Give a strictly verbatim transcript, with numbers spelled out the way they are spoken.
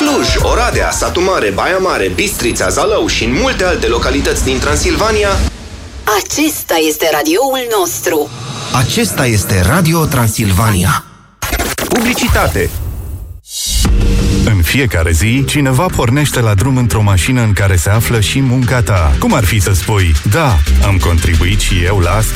Cluj, Oradea, Satu Mare, Baia Mare, Bistrița, Zalău și în multe alte localități din Transilvania. Acesta este radioul nostru. Acesta este Radio Transilvania. Publicitate. În fiecare zi, cineva pornește la drum într-o mașină în care se află și munca ta. Cum ar fi să spui, da, am contribuit și eu la asta?